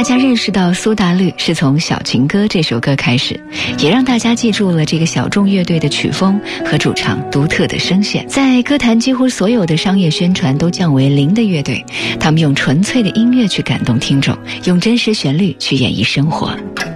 大家认识到苏打绿是从《小情歌》这首歌开始，也让大家记住了这个小众乐队的曲风和主唱独特的声线。在歌坛几乎所有的商业宣传都降为零的乐队，他们用纯粹的音乐去感动听众，用真实旋律去演绎生活。